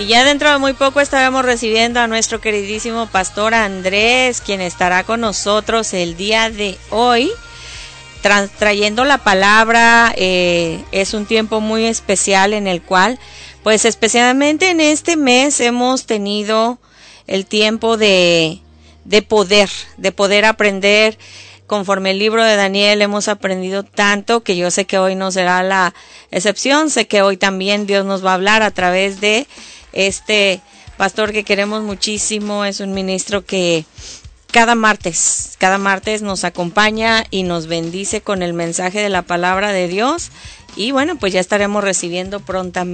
Y ya dentro de muy poco estaremos recibiendo a nuestro queridísimo pastor Andrés, quien estará con nosotros el día de hoy, trayendo la palabra. Es un tiempo muy especial en el cual, pues especialmente en este mes, hemos tenido el tiempo de poder aprender. Conforme el libro de Daniel hemos aprendido tanto que yo sé que hoy no será la excepción. Sé que hoy también Dios nos va a hablar a través de este pastor que queremos muchísimo. Es un ministro que cada martes nos acompaña y nos bendice con el mensaje de la palabra de Dios. Y bueno, pues ya estaremos recibiendo prontamente